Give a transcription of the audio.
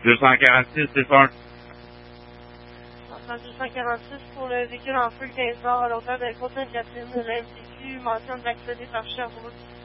246, c'est ça. 246 pour le véhicule en feu 15 heures à l'auteur de Côte-Sainte-Catherine. La MCQ mentionne d'accéder par Sherbrooke.